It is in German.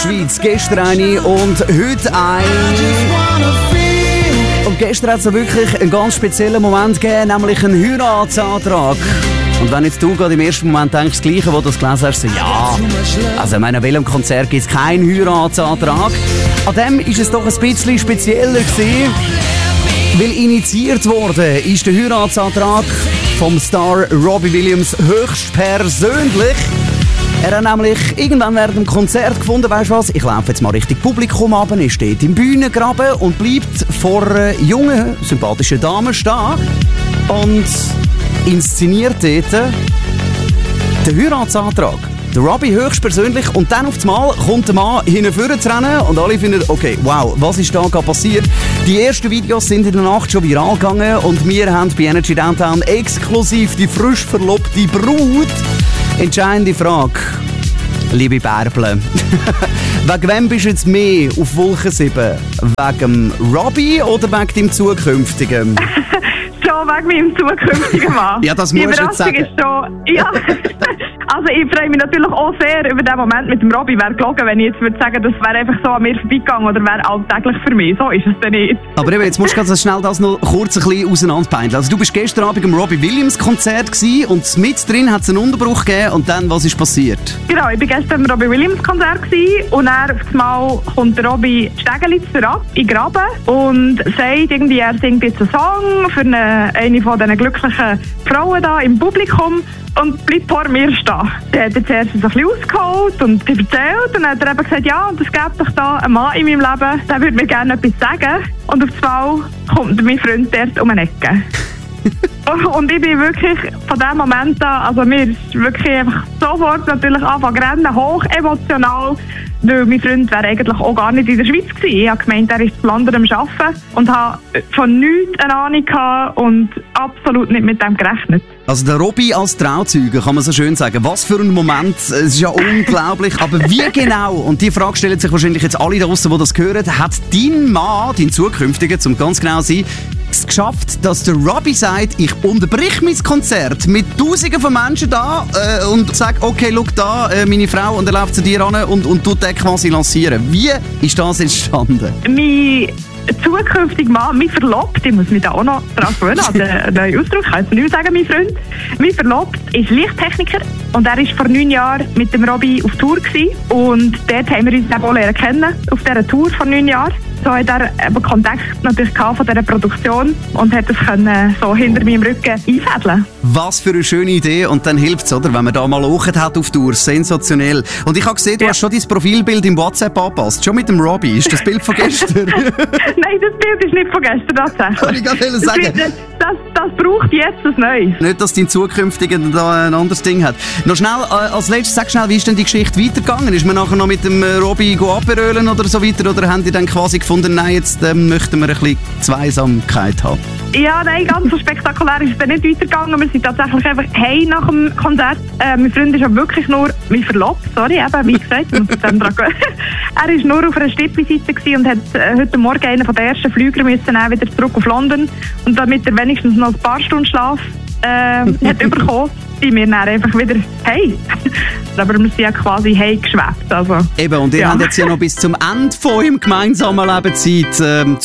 Schweiz, gestern eine und heute eine. Und gestern hat es wirklich einen ganz speziellen Moment gegeben, nämlich einen Heiratsantrag. Und wenn jetzt du gerade im ersten Moment denkst, das Gleiche, wo du das gelesen hast, so, ja, also in welchem Konzert gibt es keinen Heiratsantrag. An dem ist es doch ein bisschen spezieller gewesen, weil initiiert worden ist der Heiratsantrag vom Star Robbie Williams höchstpersönlich. Er hat nämlich irgendwann während dem Konzert gefunden, weißt du was, ich laufe jetzt mal Richtung Publikum runter, er steht im Bühnengraben und bleibt vor jungen, sympathischen Damen stehen und inszeniert dort den Heiratsantrag. Der Robbie höchstpersönlich und dann auf einmal kommt der Mann hinten zu rennen und alle finden, okay, wow, was ist da gerade passiert? Die ersten Videos sind in der Nacht schon viral gegangen und wir haben bei Energy Downtown exklusiv die frisch verlobte Brut. Entscheidende Frage, liebe Bärble. Wegen wem bist du jetzt mehr auf Wolke 7? Wegen Robbie oder wegen deinem zukünftigen? Schon wegen meinem zukünftigen Mann. Ja, das musst du jetzt sagen. Ist schon, ja. Also ich freue mich natürlich auch sehr über den Moment mit dem Robbie. Wäre gelogen, wenn ich jetzt würde sagen, das wäre einfach so an mir vorbeigegangen oder wäre alltäglich für mich. So ist es dann nicht. Aber eben, jetzt musst du ganz schnell das noch kurz ein bisschen auseinanderpeilen. Also du bist gestern Abend am Robbie Williams Konzert gewesen und mit drin hat es einen Unterbruch gegeben und dann, was ist passiert? Genau, ich war gestern am Robbie Williams Konzert gewesen und dann auf einmal kommt der Robbie Stegelitz herab in den Graben und sagt irgendwie, er singt jetzt einen Song für eine von diesen glücklichen Frauen da im Publikum. Und bleibt vor mir stehen. Der hat jetzt erst ein bisschen ausgeholt und erzählt. Und dann hat er eben gesagt, ja, und es gibt doch da einen Mann in meinem Leben, der würde mir gerne etwas sagen. Und auf einmal kommt mein Freund dort um eine Ecke. Und ich bin wirklich von dem Moment an, also mir ist wirklich einfach sofort natürlich angefangen zu rennen, hoch emotional. Weil mein Freund wäre eigentlich auch gar nicht in der Schweiz gewesen. Ich habe gemeint, er ist zu London am Arbeiten und habe von nichts eine Ahnung gehabt und absolut nicht mit dem gerechnet. Also der Robbie als Trauzeuge, kann man so schön sagen. Was für ein Moment, es ist ja unglaublich. Aber wie genau, und die Frage stellen sich wahrscheinlich jetzt alle da draussen, die das hören, hat dein Mann, dein zukünftiger, zum ganz genau sein, es geschafft, dass der Robbie sagt, ich unterbrich mein Konzert mit Tausenden von Menschen da und sage, okay, schau da, meine Frau, und er läuft zu dir ran und tut den quasi lancieren. Wie ist das entstanden? Mein zukünftiger Mann, mein Verlobter, ich muss mich da auch noch daran gewöhnen, an den Ausdruck, ich kann jetzt nicht sagen, mein Freund. Mein Verlobter ist Lichttechniker und er war vor 9 Jahren mit dem Robbie auf Tour gewesen. Und dort haben wir uns dann auch lernen kennen, auf dieser Tour vor 9 Jahren. So hat er eben Kontakt natürlich gehabt von dieser Produktion und hat es können so hinter meinem Rücken einfädeln. Was für eine schöne Idee und dann hilft es, oder? Wenn man da mal lachen hat auf Tour, sensationell. Und ich habe gesehen, du hast schon dein Profilbild im WhatsApp angepasst, schon mit dem Robbie. Ist das Bild von gestern? Nein, das Bild ist nicht von gestern, tatsächlich. Kann ich gerade sagen. Das braucht jetzt ein Neues. Nicht, dass dein Zukünftiger da ein anderes Ding hat. Noch schnell, als letztes, sag schnell, wie ist denn die Geschichte weitergegangen? Ist man nachher noch mit dem Robbie aberölen oder so weiter? Oder haben die dann quasi gefunden, nein, jetzt möchten wir ein bisschen Zweisamkeit haben? Ja, nein, ganz so spektakulär ist es dann nicht weitergegangen. Wir sind tatsächlich einfach heim nach dem Konzert. Mein Freund ist ja wirklich nur, mein Verlobt, sorry, eben, wie gesagt, er war nur auf einer Stippvisite und hat heute Morgen einen von den ersten Flügern müssen wieder zurück auf London. Und damit er wenigstens noch ein paar Stunden Schlaf hat bekommen, sind wir dann einfach wieder hey. Aber wir sind ja quasi hey geschwebt. Also, eben, und ihr habt jetzt ja noch bis zum Ende von eurem gemeinsamen Leben Zeit,